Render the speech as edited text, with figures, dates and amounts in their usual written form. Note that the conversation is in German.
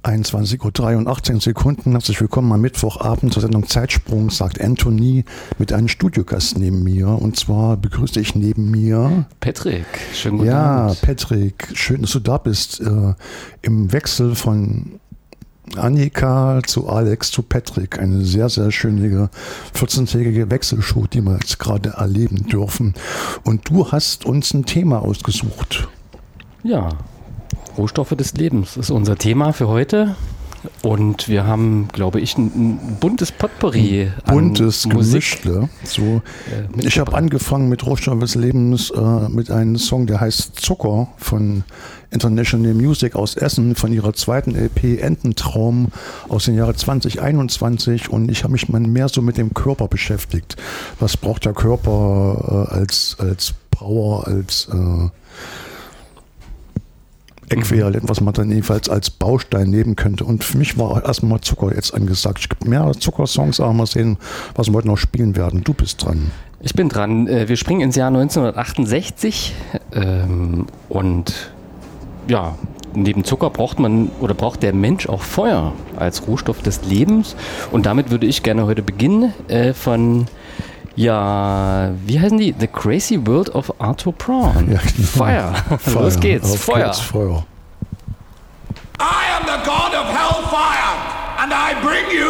21:03 und Herzlich willkommen am Mittwochabend zur Sendung Zeitsprung, sagt Anthony mit einem Studiogast neben mir. Und zwar begrüße ich neben mir Patrick. Schönen guten Abend. Ja, Patrick, schön, dass du da bist. Im Wechsel von Annika zu Alex zu Patrick. Eine sehr, sehr schöne 14-tägige Wechselshow, die wir jetzt gerade erleben dürfen. Und du hast uns ein Thema ausgesucht. Ja, Rohstoffe des Lebens ist unser Thema für heute. Und wir haben, glaube ich, ein buntes Potpourri an Musik. Gemischtle. So, ich habe angefangen mit Rohstoffe des Lebens mit einem Song, der heißt Zucker von International Music aus Essen, von ihrer zweiten LP Ententraum aus dem Jahre 2021. Und ich habe mich mal mehr so mit dem Körper beschäftigt. Was braucht der Körper als Power, als Äquivalent, was man dann jedenfalls als Baustein nehmen könnte. Und für mich war erstmal Zucker jetzt angesagt. Ich habe mehrere Zuckersongs, aber mal sehen, was wir heute noch spielen werden. Du bist dran. Ich bin dran. Wir springen ins Jahr 1968 und ja, neben Zucker braucht der Mensch auch Feuer als Rohstoff des Lebens. Und damit würde ich gerne heute beginnen von ja, wie heißen die? The Crazy World of Arthur Braun. Ja, genau. Feuer. Los geht's. Feuer. I am the god of hellfire and I bring you